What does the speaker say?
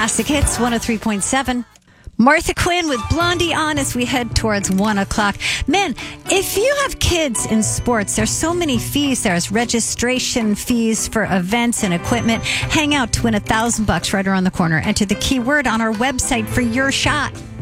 Classic Hits 103.7. Martha Quinn with Blondie on as we head towards 1 o'clock. Man, if you have kids in sports, there's so many fees. There's registration fees for events and equipment. Hang out to win $1,000 right around the corner. Enter the keyword on our website for your shot.